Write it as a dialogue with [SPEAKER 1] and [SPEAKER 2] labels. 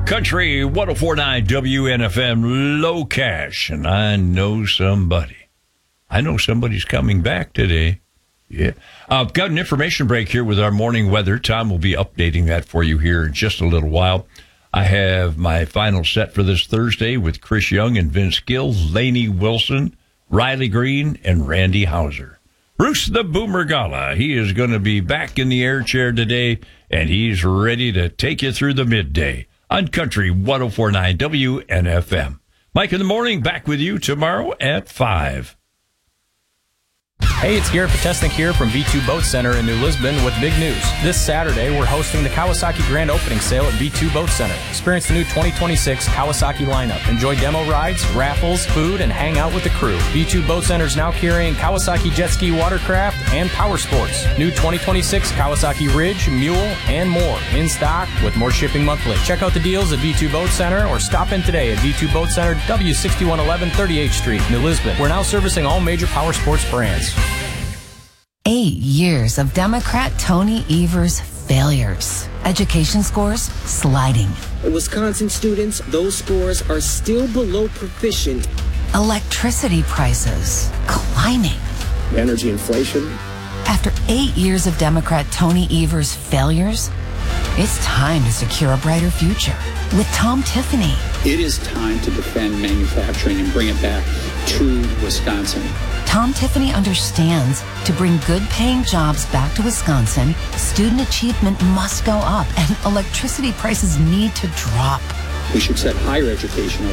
[SPEAKER 1] Country 104.9 WNFM, Low Cash, and I know somebody. I know somebody's coming back today. Yeah. I've got an information break here with our morning weather. Tom will be updating that for you here in just a little while. I have my final set for this Thursday with Chris Young and Vince Gill, Lainey Wilson, Riley Green, and Randy Hauser. Bruce the Boomer Gala, he is going to be back in the air chair today, and he's ready to take you through the midday on Country 104.9 WNFM. Mike in the Morning, back with you tomorrow at 5.
[SPEAKER 2] Hey, it's Garrett Potesnik here from V2 Boat Center in New Lisbon with big news. This Saturday, we're hosting the Kawasaki Grand Opening Sale at V2 Boat Center. Experience the new 2026 Kawasaki lineup. Enjoy demo rides, raffles, food, and hang out with the crew. V2 Boat Center is now carrying Kawasaki Jet Ski Watercraft and Power Sports. New 2026 Kawasaki Ridge, Mule, and more. In stock with more shipping monthly. Check out the deals at V2 Boat Center or stop in today at V2 Boat Center, W6111 38th Street, New Lisbon. We're now servicing all major Power Sports brands.
[SPEAKER 3] 8 years of Democrat Tony Evers' failures. Education scores sliding.
[SPEAKER 4] Wisconsin students, those scores are still below proficient.
[SPEAKER 3] Electricity prices climbing.
[SPEAKER 5] Energy inflation.
[SPEAKER 3] After 8 years of Democrat Tony Evers' failures, it's time to secure a brighter future with Tom Tiffany.
[SPEAKER 5] It is time to defend manufacturing and bring it back to Wisconsin.
[SPEAKER 3] Tom Tiffany understands to bring good-paying jobs back to Wisconsin, student achievement must go up and electricity prices need to drop.
[SPEAKER 5] We should set higher education